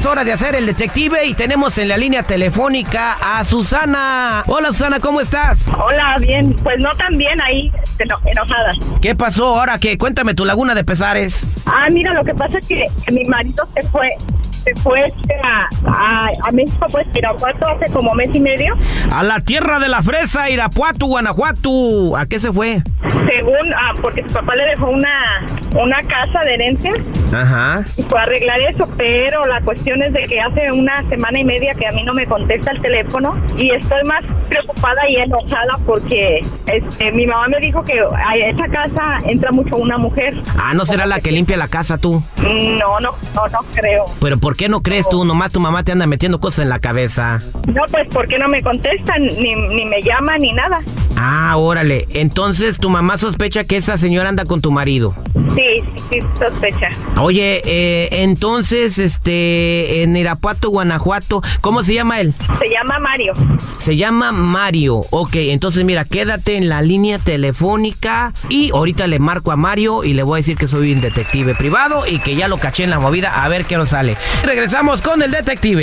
es hora de hacer el detective y tenemos en la línea telefónica a Susana. Hola, Susana, ¿cómo estás? Hola, bien. Pues no tan bien ahí, enojada. ¿Qué pasó ahora? ¿Qué? Cuéntame tu laguna de pesares. Mira, lo que pasa es que mi marido se fue a México, pues, Irapuato, hace como mes y medio. A la tierra de la fresa, Irapuato, Guanajuato. ¿A qué se fue? Según, porque su papá le dejó una casa de herencia. Ajá. Y fue a arreglar eso, pero la cuestión es de que hace una semana y media que a mí no me contesta el teléfono y estoy más preocupada y enojada porque mi mamá me dijo que a esa casa entra mucho una mujer. ¿No será la que limpia la casa tú? No creo. ¿Pero por qué no crees tú? Nomás tu mamá te anda metiendo cosas en la cabeza. No, pues porque no me contestan, ni me llaman, ni nada. Órale. Entonces tu mamá sospecha que esa señora anda con tu marido. Sí, sospecha. Oye, entonces, en Irapuato, Guanajuato, ¿cómo se llama él? Se llama Mario. Se llama Mario. Ok, entonces mira, quédate en la línea telefónica y ahorita le marco a Mario y le voy a decir que soy un detective privado y que ya lo caché en la movida, a ver qué nos sale. Regresamos con el detective.